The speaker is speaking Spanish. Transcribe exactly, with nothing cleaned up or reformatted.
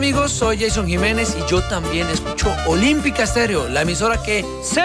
amigos, soy Jason Jiménez y yo también escucho Olímpica Estéreo, la emisora que se